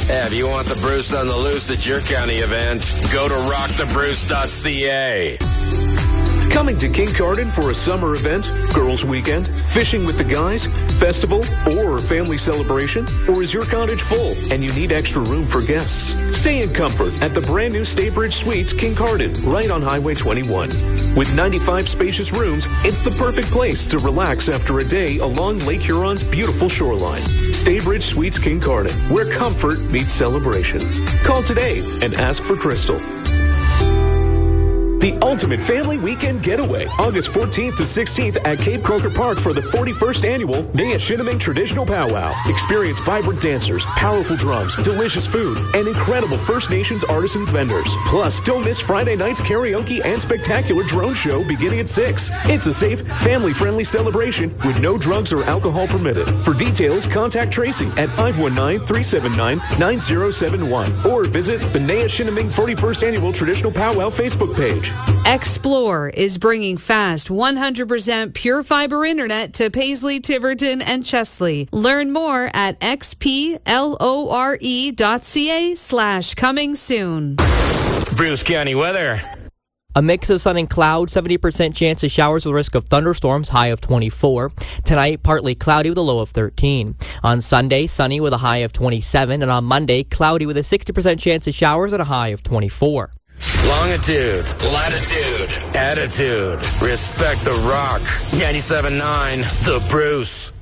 Yeah, if you want the Bruce on the loose at your county event, go to rockthebruce.ca. Coming to Kincardine for a summer event, girls' weekend, fishing with the guys, festival, or family celebration? Or is your cottage full and you need extra room for guests? Stay in comfort at the brand new Staybridge Suites Kincardine, right on Highway 21. With 95 spacious rooms, it's the perfect place to relax after a day along Lake Huron's beautiful shoreline. Staybridge Suites Kincardine, where comfort meets celebration. Call today and ask for Crystal. The ultimate family weekend getaway, August 14th to 16th at Cape Croker Park for the 41st annual Nea-Shiniming Traditional Powwow. Experience vibrant dancers, powerful drums, delicious food, and incredible First Nations artisan vendors. Plus, don't miss Friday night's karaoke and spectacular drone show beginning at 6. It's a safe, family-friendly celebration with no drugs or alcohol permitted. For details, contact Tracy at 519-379-9071 or visit the Nea-Shiniming 41st Annual Traditional Powwow Facebook page. Explore is bringing fast 100% pure fiber internet to Paisley, Tiverton, and Chesley. Learn more at xplore.ca/coming soon. Bruce County weather. A mix of sun and cloud, 70% chance of showers with risk of thunderstorms, high of 24. Tonight, partly cloudy with a low of 13. On Sunday, sunny with a high of 27. And on Monday, cloudy with a 60% chance of showers at a high of 24. Longitude, latitude, attitude. Respect the rock. 97.9, The Bruce.